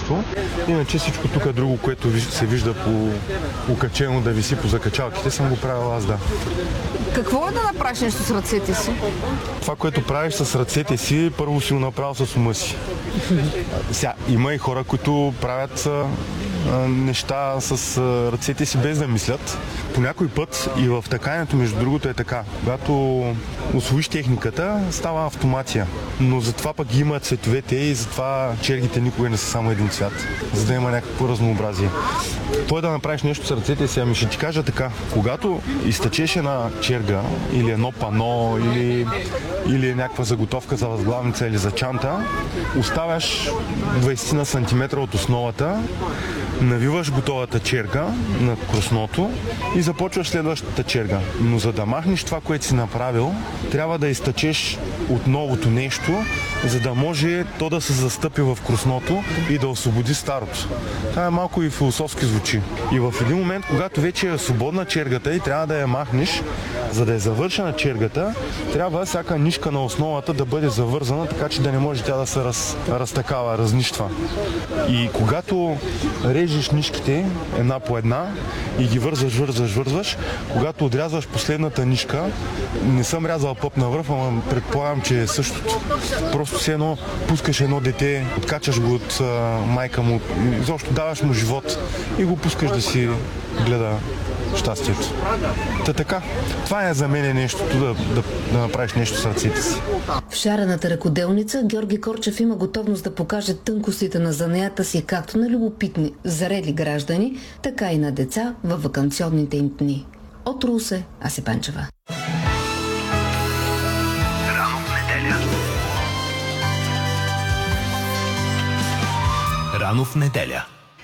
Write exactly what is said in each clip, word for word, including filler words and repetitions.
изкуство. Иначе всичко тук друго, което се вижда по окачено да виси по закачалките, съм го правил аз, да. Какво е да направиш нещо с ръцете си? Това, което правиш с ръцете си, първо си го направил с ума си. Сега, има и хора, които правят а, неща с а, ръцете си без да мислят. По някой път и в такането, между другото, е така. Когато усвоиш техниката, става автомация. Но затова пък ги има цветовете и затова чергите никога не са само един цвят, за да има някакво разнообразие. Той да направиш нещо с ръцете си, ами ще ти кажа така. Когато изтъчеш една черга или едно пано или, или някаква заготовка за възглавница или за чанта, оставяш двайсет сантиметра от основата, навиваш готовата черга на кросното и започваш следващата черга. Но за да махнеш това, което си направил, трябва да изтъчеш от новото нещо, за да може то да се застъпи в кросното и да освободи старото. Това е малко и философски звучи. И в един момент, когато вече е свободна чергата и трябва да я махнеш, за да е завършена чергата, трябва всяка нишка на основата да бъде завързана, така че да не може тя да се раз, разтакава, разнищва. И когато режеш нишките една по една и ги вързваш, вързваш, вързваш, когато отрязваш последната нишка, не съм рязал пъп навръв, ама предполагам, че е същото. Просто си едно, пускаш едно дете, откачаш го от а, майка му, изобщо даваш му живот и го пускаш да си гледа щастието. Та така, това е за мен нещото, да, да, да направиш нещо с ръцете си. В шарената ръкоделница Георги Корчев има готовност да покаже тънкостите на занаята си както на любопитни, зрели граждани, така и на деца във ваканционните им дни. От Русе, Аси Панчева. Рано в неделя. Рано в неделя.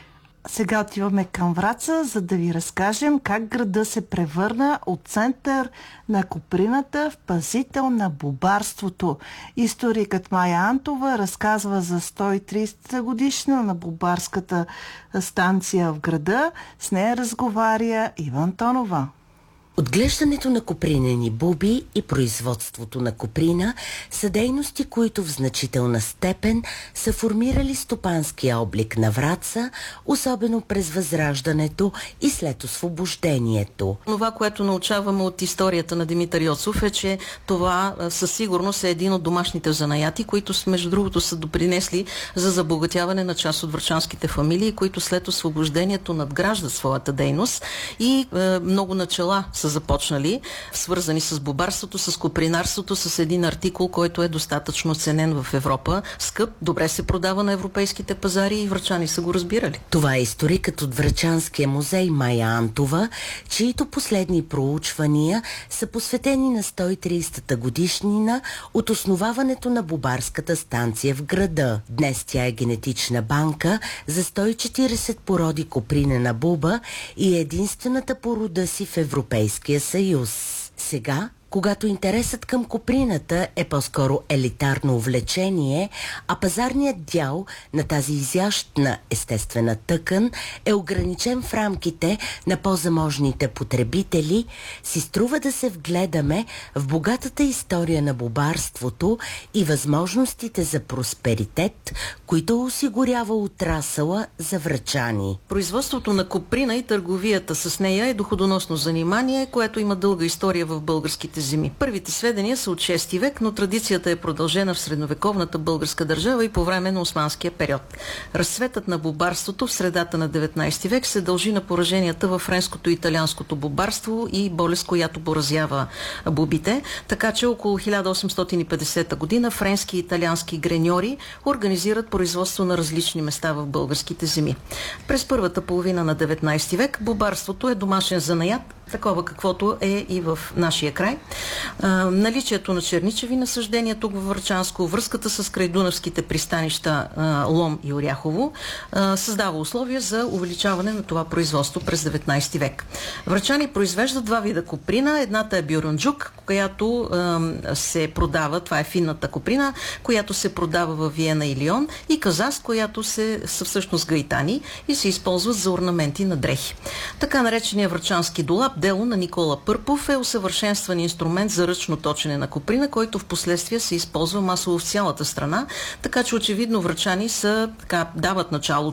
Сега отиваме към Враца, за да ви разкажем как града се превърна от център на Куприната в пазител на бубарството. Историкът Майя Антова разказва за сто и тридесета годишна на бубарската станция в града. С нея разговаря Иван Тонова. Отглеждането на купринени буби и производството на куприна са дейности, които в значителна степен са формирали стопанския облик на Враца, особено през Възраждането и след освобождението. Това, което научаваме от историята на Димитър Йоцов, е, че това със сигурност е един от домашните занаяти, които между другото са допринесли за забогатяване на част от врачанските фамилии, които след освобождението надграждат своята дейност и е, много начала са започнали, свързани с бубарството, с купринарството, с един артикул, който е достатъчно ценен в Европа, скъп, добре се продава на европейските пазари и врачани са го разбирали. Това е историкът от Врачанския музей Майя Антова, чието последни проучвания са посветени на сто и тридесета годишнина от основаването на бубарската станция в града. Днес тя е генетична банка за сто и четиридесет породи купринена буба и е единствената по рода си в Европейския съюз. Сега, когато интересът към куприната е по-скоро елитарно увлечение, а пазарният дял на тази изящна естествена тъкан е ограничен в рамките на по-заможните потребители, си струва да се вгледаме в богатата история на бубарството и възможностите за просперитет, които осигурява отрасъла за врачани. Производството на куприна и търговията с нея е доходоносно занимание, което има дълга история в българските земи. Първите сведения са от шести век, но традицията е продължена в средновековната българска държава и по време на османския период. Разцветът на бубарството в средата на деветнайсети век се дължи на пораженията във френското и италианското бубарство и болест, която поразява бубите, така че около хиляда осемстотин и петдесета година френски и италиански греньори организират производство на различни места в българските земи. През първата половина на деветнайсети век бубарството е домашен занаят, такова каквото е и в нашия край. А, наличието на черничеви насъждения тук във Врачанско, връзката с крайдунавските пристанища а, Лом и Оряхово а, създава условия за увеличаване на това производство през деветнайсети век. Врачани произвеждат два вида куприна. Едната е бюрунджук, която а, се продава, това е финната куприна, която се продава във Виена и Лион, и казас, която се, са всъщност гаитани и се използват за орнаменти на дрехи. Така наречения врачански долап, дело на Никола Пърпов, е усъвършенстван инструмент за ръчно точене на куприна, който в последствие се използва масово в цялата страна, така че очевидно врачани са, така, дават начало